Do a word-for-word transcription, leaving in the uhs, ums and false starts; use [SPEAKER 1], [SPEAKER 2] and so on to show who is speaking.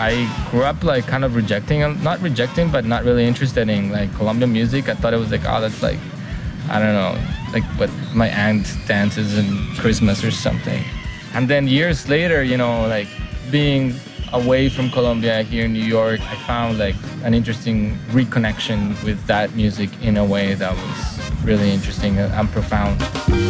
[SPEAKER 1] I grew up like kind of rejecting, not rejecting, but not really interested in like Colombian music. I thought it was like, oh, that's like, I don't know, like what my aunt dances in Christmas or something. And then years later, you know, like being away from Colombia here in New York, I found like an interesting reconnection with that music in a way that was really interesting and profound.